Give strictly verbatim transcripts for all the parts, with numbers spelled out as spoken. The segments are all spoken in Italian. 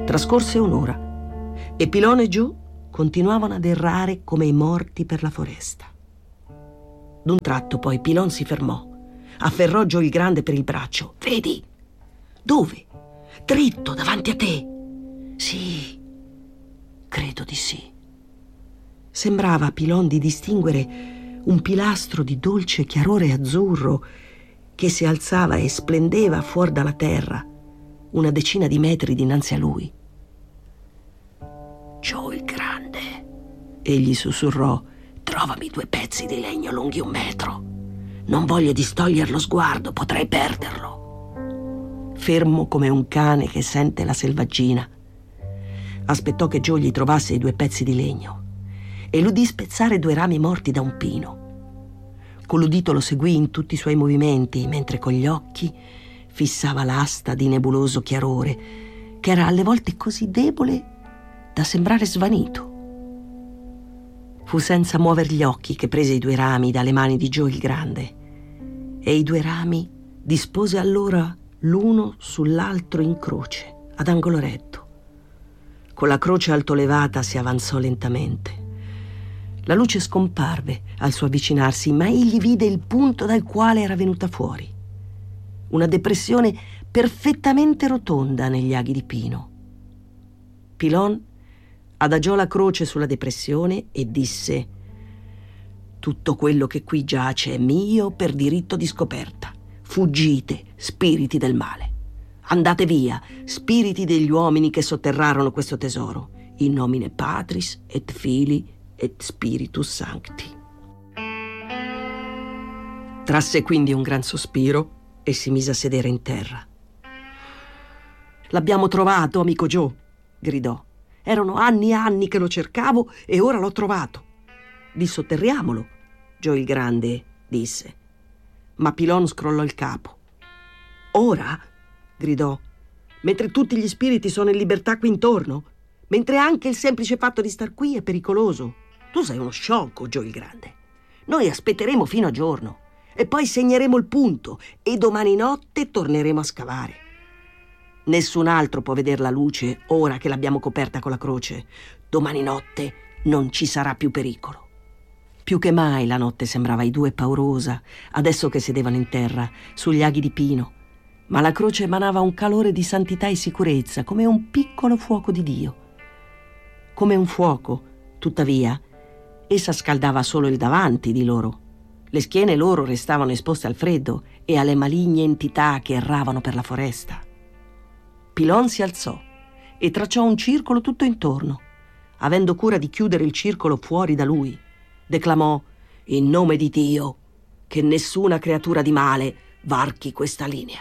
Trascorse un'ora e Pilon e Joe continuavano ad errare come i morti per la foresta. D'un tratto poi Pilon si fermò, afferrò Joe il Grande per il braccio. «Vedi? Dove? Dritto davanti a te!» «Sì, credo di sì». Sembrava a Pilon di distinguere un pilastro di dolce chiarore azzurro che si alzava e splendeva fuori dalla terra, una decina di metri dinanzi a lui. «Joe il Grande», egli sussurrò, «trovami due pezzi di legno lunghi un metro. Non voglio distogliere lo sguardo, potrei perderlo». Fermo come un cane che sente la selvaggina, aspettò che Joe gli trovasse i due pezzi di legno e l'udì spezzare due rami morti da un pino. Con l'udito lo seguì in tutti i suoi movimenti, mentre con gli occhi fissava l'asta di nebuloso chiarore, che era alle volte così debole da sembrare svanito. Fu senza muover gli occhi che prese i due rami dalle mani di Joe il Grande e i due rami dispose allora l'uno sull'altro in croce, ad angolo retto. Con la croce altolevata si avanzò lentamente. La luce scomparve al suo avvicinarsi, ma egli vide il punto dal quale era venuta fuori. Una depressione perfettamente rotonda negli aghi di pino. Pilon adagiò la croce sulla depressione e disse: «Tutto quello che qui giace è mio per diritto di scoperta. Fuggite, spiriti del male. Andate via, spiriti degli uomini che sotterrarono questo tesoro, in nomine Patris et Filii et Spiritus Sancti». Trasse quindi un gran sospiro e si mise a sedere in terra. «L'abbiamo trovato, amico Joe», gridò. «Erano anni e anni che lo cercavo e ora l'ho trovato». «Dissotterriamolo», Joe il Grande disse. Ma Pilon scrollò il capo. «Ora?» gridò. «Mentre tutti gli spiriti sono in libertà qui intorno? Mentre anche il semplice fatto di star qui è pericoloso? Tu sei uno sciocco, Joe il Grande. Noi aspetteremo fino a giorno e poi segneremo il punto e domani notte torneremo a scavare. Nessun altro può vedere la luce ora che l'abbiamo coperta con la croce. Domani notte non ci sarà più pericolo». Più che mai la notte sembrava ai due paurosa, adesso che sedevano in terra, sugli aghi di pino, ma la croce emanava un calore di santità e sicurezza, come un piccolo fuoco di Dio. Come un fuoco, tuttavia, essa scaldava solo il davanti di loro. Le schiene loro restavano esposte al freddo e alle maligne entità che erravano per la foresta. Pilon si alzò e tracciò un circolo tutto intorno. Avendo cura di chiudere il circolo fuori da lui, declamò: «In nome di Dio, che nessuna creatura di male varchi questa linea».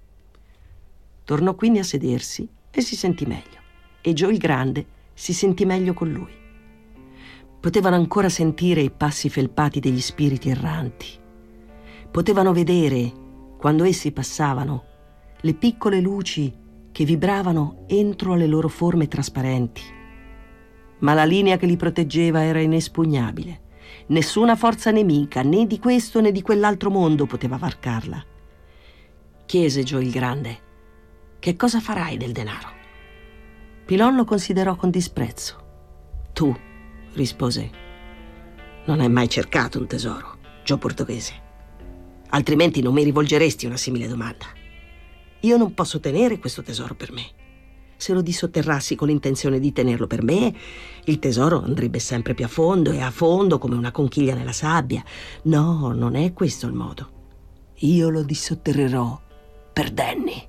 Tornò quindi a sedersi e si sentì meglio, e Joe il Grande si sentì meglio con lui. Potevano ancora sentire i passi felpati degli spiriti erranti. Potevano vedere, quando essi passavano, le piccole luci che vibravano entro alle loro forme trasparenti. Ma la linea che li proteggeva era inespugnabile. Nessuna forza nemica, né di questo né di quell'altro mondo, poteva varcarla. Chiese Joe il Grande: «Che cosa farai del denaro?» Pilon lo considerò con disprezzo. «Tu», rispose, «non hai mai cercato un tesoro, Joe Portoghese. Altrimenti non mi rivolgeresti una simile domanda. Io non posso tenere questo tesoro per me. Se lo dissotterrassi con l'intenzione di tenerlo per me, il tesoro andrebbe sempre più a fondo e a fondo come una conchiglia nella sabbia. No, non è questo il modo. Io lo dissotterrerò per Danny».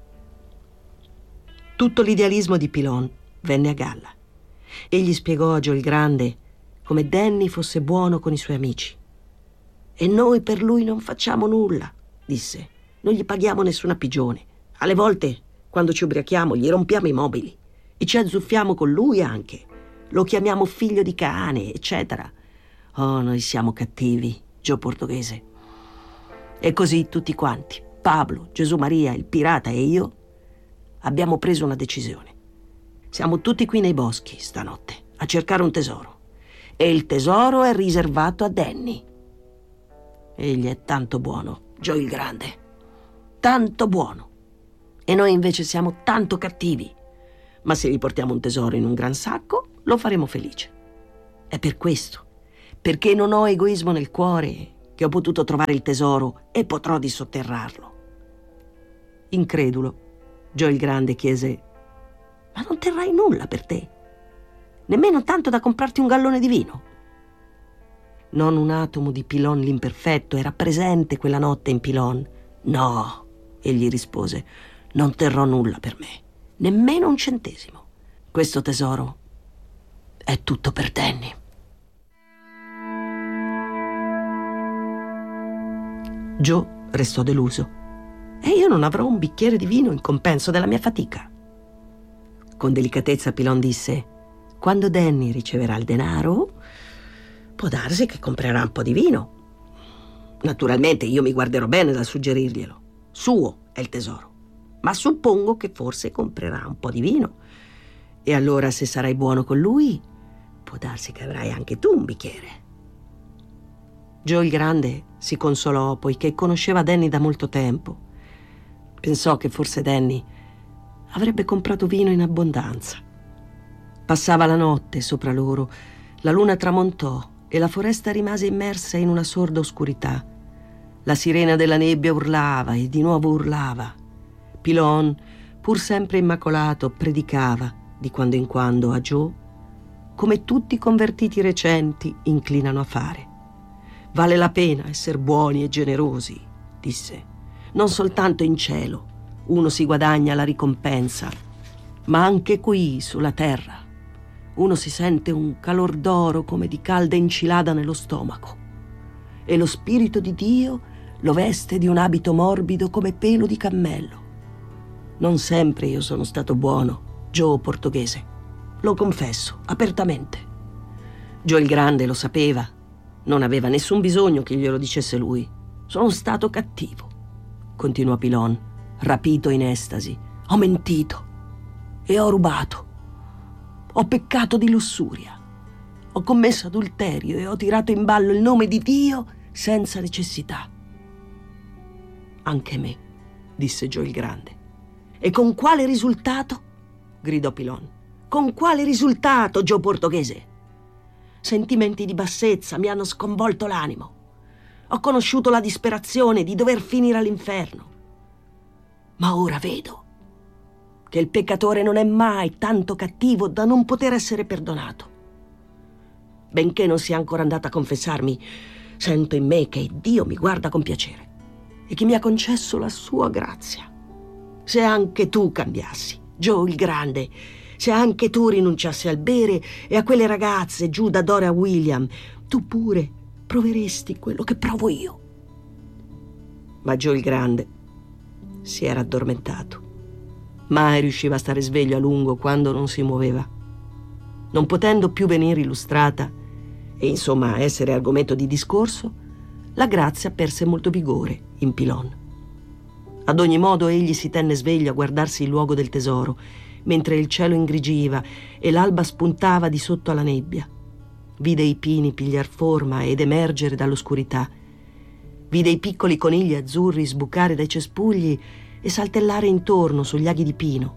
Tutto l'idealismo di Pilon venne a galla. Egli spiegò a Joe il Grande come Danny fosse buono con i suoi amici. «E noi per lui non facciamo nulla», disse. «Non gli paghiamo nessuna pigione. Alle volte, quando ci ubriachiamo, gli rompiamo i mobili e ci azzuffiamo con lui anche. Lo chiamiamo figlio di cane, eccetera. Oh, noi siamo cattivi, Joe Portoghese». E così tutti quanti, Pablo, Gesù Maria, il pirata e io, abbiamo preso una decisione. Siamo tutti qui nei boschi stanotte a cercare un tesoro, e il tesoro è riservato a Danny. Egli è tanto buono, Joe il Grande, tanto buono. E noi invece siamo tanto cattivi. Ma se gli portiamo un tesoro in un gran sacco, lo faremo felice. È per questo, perché non ho egoismo nel cuore, che ho potuto trovare il tesoro e potrò dissotterrarlo. Incredulo, Joe il Grande chiese: ma non terrai nulla per te? Nemmeno tanto da comprarti un gallone di vino? Non un atomo di Pilon l'imperfetto era presente quella notte in Pilon. No, egli rispose, non terrò nulla per me, nemmeno un centesimo. Questo tesoro è tutto per Danny. Joe restò deluso. E io non avrò un bicchiere di vino in compenso della mia fatica. Con delicatezza Pilon disse: quando Danny riceverà il denaro, può darsi che comprerà un po' di vino. Naturalmente io mi guarderò bene dal suggerirglielo. Suo è il tesoro. Ma suppongo che forse comprerà un po' di vino. E allora, se sarai buono con lui, può darsi che avrai anche tu un bicchiere. Joe il Grande si consolò, poiché conosceva Danny da molto tempo. Pensò che forse Danny avrebbe comprato vino in abbondanza. Passava la notte sopra loro, la luna tramontò e la foresta rimase immersa in una sorda oscurità. La sirena della nebbia urlava e di nuovo urlava. Pilon, pur sempre immacolato, predicava di quando in quando a Joe, come tutti i convertiti recenti inclinano a fare. Vale la pena essere buoni e generosi, disse. Non soltanto in cielo uno si guadagna la ricompensa, ma anche qui sulla terra uno si sente un calor d'oro come di calda incilada nello stomaco, e lo Spirito di Dio lo veste di un abito morbido come pelo di cammello. Non sempre io sono stato buono, Joe portoghese, lo confesso apertamente. Joe il Grande lo sapeva, non aveva nessun bisogno che glielo dicesse lui. Sono stato cattivo, continuò Pilon, rapito in estasi. Ho mentito e ho rubato. Ho peccato di lussuria. Ho commesso adulterio e ho tirato in ballo il nome di Dio senza necessità. Anche me, disse Joe il Grande. E con quale risultato? Gridò Pilon. Con quale risultato, Joe portoghese? Sentimenti di bassezza mi hanno sconvolto l'animo. Ho conosciuto la disperazione di dover finire all'inferno. Ma ora vedo che il peccatore non è mai tanto cattivo da non poter essere perdonato. Benché non sia ancora andata a confessarmi, sento in me che Dio mi guarda con piacere e che mi ha concesso la sua grazia. Se anche tu cambiassi, Joe il Grande, se anche tu rinunciassi al bere e a quelle ragazze giù da Dora William, tu pure proveresti quello che provo io. Ma Joe il Grande si era addormentato. Mai riusciva a stare sveglio a lungo quando non si muoveva. Non potendo più venire illustrata e insomma essere argomento di discorso, la grazia perse molto vigore in Pilon. Ad ogni modo egli si tenne sveglio a guardarsi il luogo del tesoro, mentre il cielo ingrigiva e l'alba spuntava di sotto alla nebbia. Vide i pini pigliar forma ed emergere dall'oscurità. Vide i piccoli conigli azzurri sbucare dai cespugli e saltellare intorno sugli aghi di pino.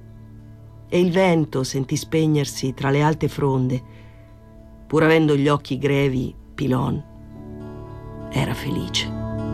E il vento sentì spegnersi tra le alte fronde. Pur avendo gli occhi grevi, Pilon era felice.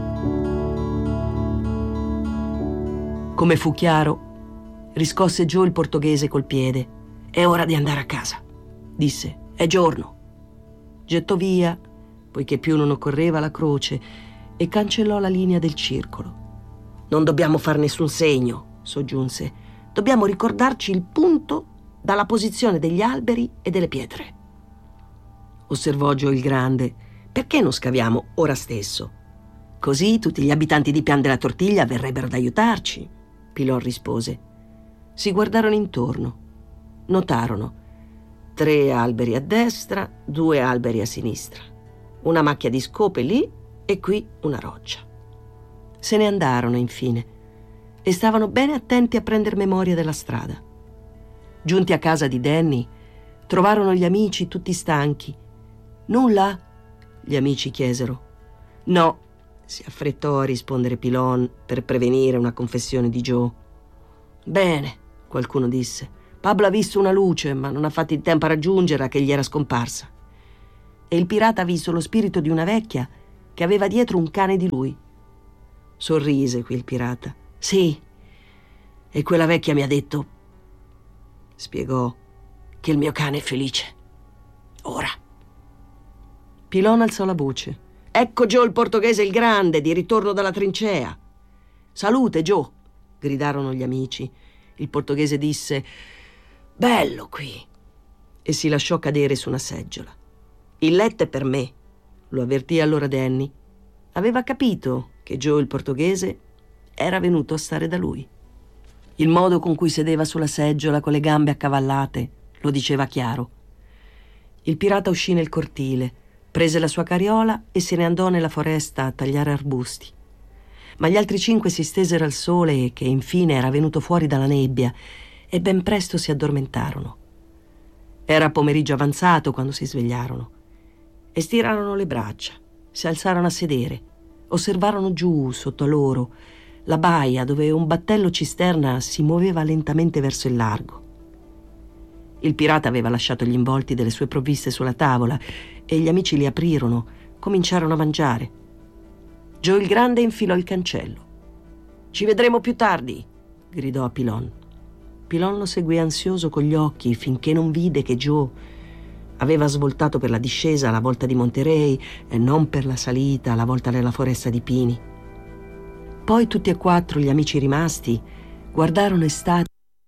Come fu chiaro, riscosse Joe il portoghese col piede. È ora di andare a casa, disse. È giorno. Gettò via, poiché più non occorreva, la croce e cancellò la linea del circolo. Non dobbiamo far nessun segno, soggiunse. Dobbiamo ricordarci il punto dalla posizione degli alberi e delle pietre. Osservò Joe il Grande. Perché non scaviamo ora stesso? Così tutti gli abitanti di Pian della Tortiglia verrebbero ad aiutarci, Pilon rispose. Si guardarono intorno. Notarono tre alberi a destra, due alberi a sinistra, una macchia di scope lì e qui una roccia. Se ne andarono infine e stavano bene attenti a prender memoria della strada. Giunti a casa di Danny, trovarono gli amici tutti stanchi. Nulla? Gli amici chiesero. No, si affrettò a rispondere Pilon per prevenire una confessione di Joe. Bene, qualcuno disse, Pablo ha visto una luce, ma non ha fatto in tempo a raggiungerla che gli era scomparsa. E il pirata ha visto lo spirito di una vecchia che aveva dietro un cane di lui. Sorrise qui il pirata. Sì, e quella vecchia mi ha detto, spiegò, che il mio cane è felice. Ora. Pilon alzò la voce. Ecco Joe il portoghese il grande, di ritorno dalla trincea. Salute, Joe, gridarono gli amici. Il portoghese disse, bello qui, e si lasciò cadere su una seggiola. Il letto è per me, lo avvertì allora Danny. Aveva capito che Joe il portoghese era venuto a stare da lui. Il modo con cui sedeva sulla seggiola con le gambe accavallate lo diceva chiaro. Il pirata uscì nel cortile, prese la sua carriola e se ne andò nella foresta a tagliare arbusti. Ma gli altri cinque si stesero al sole che infine era venuto fuori dalla nebbia e ben presto si addormentarono. Era pomeriggio avanzato quando si svegliarono e stirarono le braccia, si alzarono a sedere, osservarono giù sotto loro la baia dove un battello cisterna si muoveva lentamente verso il largo. Il pirata aveva lasciato gli involti delle sue provviste sulla tavola e gli amici li aprirono, cominciarono a mangiare. Joe il grande infilò il cancello. Ci vedremo più tardi, gridò a Pilon. Pilon lo seguì ansioso con gli occhi finché non vide che Joe aveva svoltato per la discesa alla volta di Monterey e non per la salita alla volta della foresta di pini. Poi tutti e quattro gli amici rimasti guardarono estate.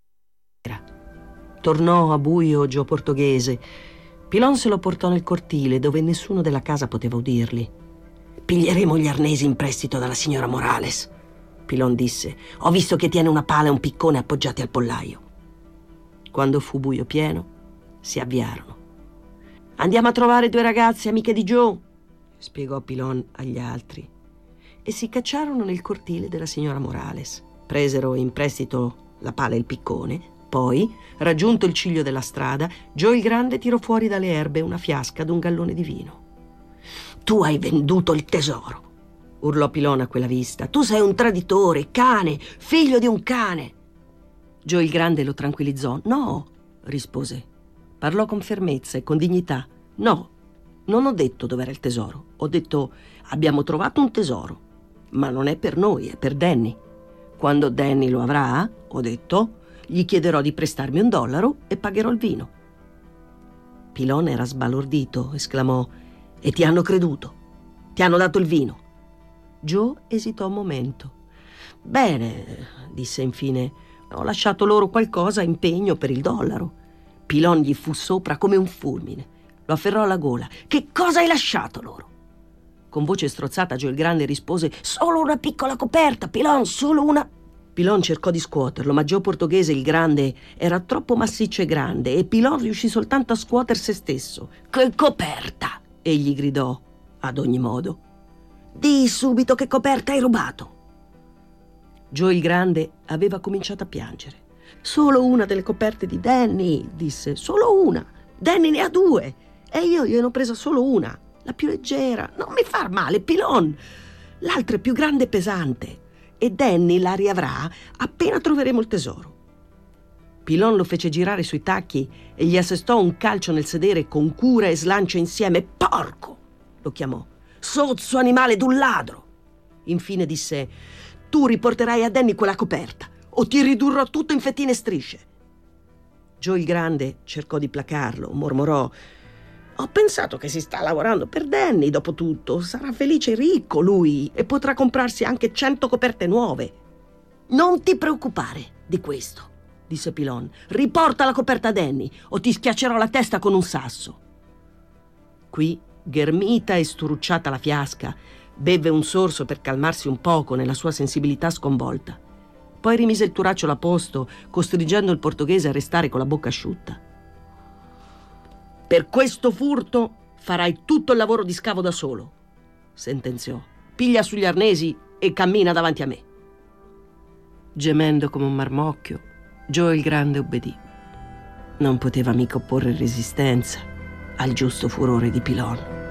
Tornò a buio Joe portoghese. Pilon se lo portò nel cortile dove nessuno della casa poteva udirli. Piglieremo gli arnesi in prestito dalla signora Morales, Pilon disse. Ho visto che tiene una pala e un piccone appoggiati al pollaio. Quando fu buio pieno, si avviarono. Andiamo a trovare due ragazze amiche di Joe, spiegò Pilon agli altri. E si cacciarono nel cortile della signora Morales. Presero in prestito la pala e il piccone. Poi, raggiunto il ciglio della strada, Joe il grande tirò fuori dalle erbe una fiasca d'un gallone di vino. Tu hai venduto il tesoro, urlò Pilon a quella vista. Tu sei un traditore, cane, figlio di un cane. Joe il grande lo tranquillizzò. No, rispose. Parlò con fermezza e con dignità. No, non ho detto dov'era il tesoro. Ho detto abbiamo trovato un tesoro, ma non è per noi, è per Danny. Quando Danny lo avrà, ho detto, gli chiederò di prestarmi un dollaro e pagherò il vino. Pilon era sbalordito, esclamò. E ti hanno creduto? Ti hanno dato il vino? Joe esitò un momento. Bene, disse infine, ho lasciato loro qualcosa a impegno per il dollaro. Pilon gli fu sopra come un fulmine. Lo afferrò alla gola. Che cosa hai lasciato loro? Con voce strozzata Joe il grande rispose, solo una piccola coperta, Pilon, solo una... Pilon cercò di scuoterlo, ma Joe portoghese il grande era troppo massiccio e grande e Pilon riuscì soltanto a scuoter se stesso. Che coperta! Egli gridò, ad ogni modo. Dì subito che coperta hai rubato. Joe il grande aveva cominciato a piangere. Solo una delle coperte di Danny, disse, solo una. Danny ne ha due e io gliene ho presa solo una, la più leggera. Non mi far male, Pilon. L'altra è più grande e pesante e Danny la riavrà appena troveremo il tesoro. Pilon lo fece girare sui tacchi e gli assestò un calcio nel sedere con cura e slancio insieme. Porco! Lo chiamò. Sozzo animale d'un ladro! Infine disse, tu riporterai a Danny quella coperta o ti ridurrò tutto in fettine strisce. Joe il grande cercò di placarlo, mormorò. Ho pensato che si sta lavorando per Danny, dopo tutto. Sarà felice e ricco lui e potrà comprarsi anche cento coperte nuove. Non ti preoccupare di questo, disse Pilon. Riporta la coperta a Danny o ti schiaccerò la testa con un sasso. Qui, ghermita e sturucciata la fiasca, bevve un sorso per calmarsi un poco nella sua sensibilità sconvolta. Poi rimise il turacciolo a posto, costringendo il portoghese a restare con la bocca asciutta. Per questo furto farai tutto il lavoro di scavo da solo, sentenziò. Piglia sugli arnesi e cammina davanti a me. Gemendo come un marmocchio, Joe il grande obbedì. Non poteva mica opporre resistenza al giusto furore di Pilon.